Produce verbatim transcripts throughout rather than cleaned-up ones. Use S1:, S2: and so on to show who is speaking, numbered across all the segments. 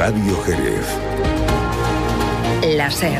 S1: Radio Jerez.
S2: La SER.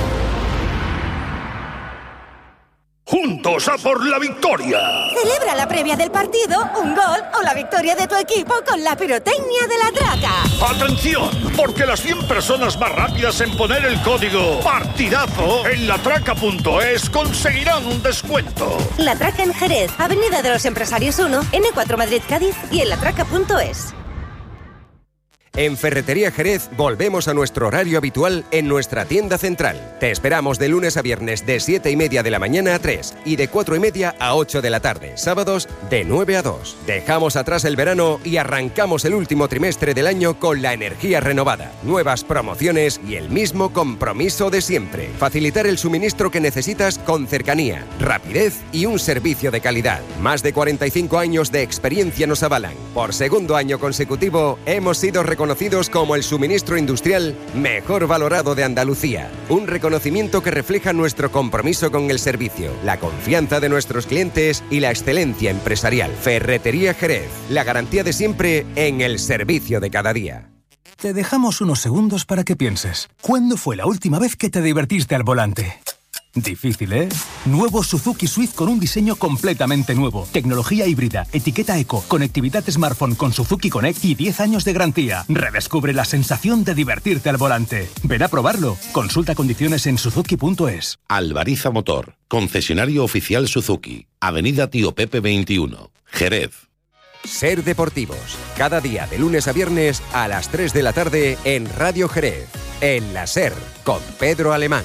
S3: ¡Juntos a por la victoria!
S4: Celebra la previa del partido, un gol o la victoria de tu equipo con la pirotecnia de La Traca.
S3: ¡Atención! Porque las cien personas más rápidas en poner el código PARTIDAZO en latraca punto es conseguirán un descuento.
S4: La Traca en Jerez, Avenida de los Empresarios uno, ene cuatro Madrid Cádiz y en latraca punto es.
S5: En Ferretería Jerez volvemos a nuestro horario habitual en nuestra tienda central. Te esperamos de lunes a viernes de siete y media de la mañana a tres y de cuatro y media a ocho de la tarde. Sábados de nueve a dos. Dejamos atrás el verano y arrancamos el último trimestre del año con la energía renovada, nuevas promociones y el mismo compromiso de siempre. Facilitar el suministro que necesitas con cercanía, rapidez y un servicio de calidad. Más de cuarenta y cinco años de experiencia nos avalan. Por segundo año consecutivo hemos sido reconocidos Conocidos como el suministro industrial mejor valorado de Andalucía. Un reconocimiento que refleja nuestro compromiso con el servicio, la confianza de nuestros clientes y la excelencia empresarial. Ferretería Jerez, la garantía de siempre en el servicio de cada día.
S6: Te dejamos unos segundos para que pienses. ¿Cuándo fue la última vez que te divertiste al volante? Difícil, ¿eh? Nuevo Suzuki Swift con un diseño completamente nuevo. Tecnología híbrida, etiqueta eco, conectividad smartphone con Suzuki Connect y diez años de garantía. Redescubre la sensación de divertirte al volante. Ven a probarlo. Consulta condiciones en suzuki punto es.
S7: Albariza Motor, concesionario oficial Suzuki. Avenida Tío Pepe veintiuno, Jerez.
S5: Ser Deportivos, cada día de lunes a viernes a las tres de la tarde en Radio Jerez. En la SER, con Pedro Alemán.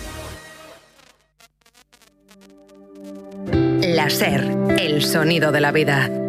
S2: La SER, el sonido de la vida.